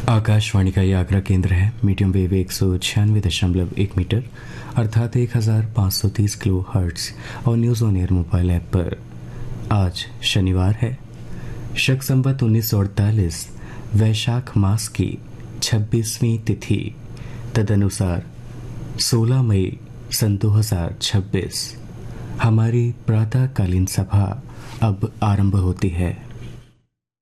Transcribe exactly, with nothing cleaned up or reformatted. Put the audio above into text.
आकाशवाणी का ये आगरा केंद्र है। मीडियम वेव एक सौ छियानवे दशमलव एक मीटर अर्थात एक हज़ार पाँच सौ तीस किलो हर्ट्ज और news on air mobile app पर। आज शनिवार है, शक संवत उन्नीस सौ अड़तालीस वैशाख मास की छब्बीसवीं तिथि, तदनुसार सोलह मई सन दो हज़ार छब्बीस। हमारी प्रातःकालीन सभा अब आरंभ होती है।